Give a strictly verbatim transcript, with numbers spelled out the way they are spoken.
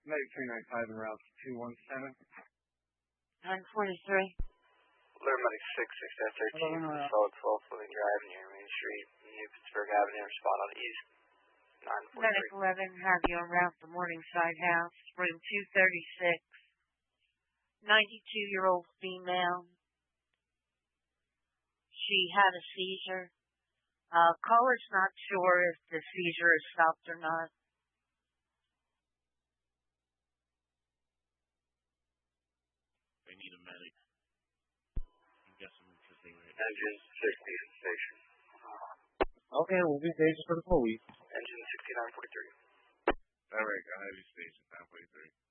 Medic three ninety-five and route two one seven. nine forty-three. Alert Medic six six thirteen from Solid twelve Fleming Drive near Main Street, New Pittsburgh Avenue, respond on East nine forty-three. Medic eleven, have you en route to Morningside House, room two thirty-six. ninety-two-year-old female. She had a seizure. Uh, caller's not sure if the seizure is stopped or not. They need a medic. I'm guessing because they were... Engine sixty in station. Okay, we'll be stationed for the police. Engine sixty-nine forty-three. Alright, go ahead, be station nine forty-three.